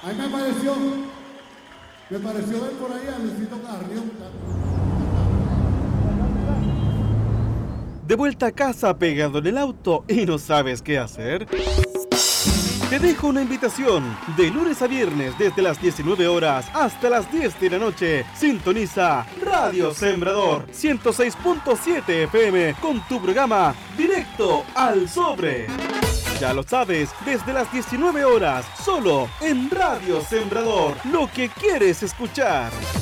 Ahí me pareció ver por ahí a Luisito Carrión. ¿De vuelta a casa pegado en el auto y no sabes qué hacer? Te dejo una invitación. De lunes a viernes desde las 19 horas hasta las 10 de la noche. Sintoniza Radio Sembrador 106.7 FM con tu programa Directo al Sobre. Ya lo sabes, desde las 19 horas, solo en Radio Sembrador. Lo que quieres escuchar.